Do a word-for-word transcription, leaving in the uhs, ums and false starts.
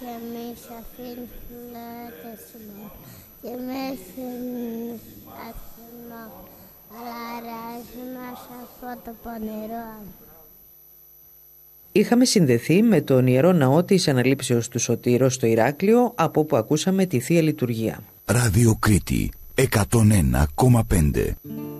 εμείς αφήν φλέτεσμο και μέσιν ασθενό, αλλά ράζει μας από το πονηρό. Είχαμε συνδεθεί με τον Ιερό Ναό της Αναλήψεως του Σωτήρος στο Ηράκλειο, από όπου ακούσαμε τη Θεία Λειτουργία. Ράδιο Κρήτη εκατόν ένα κόμμα πέντε.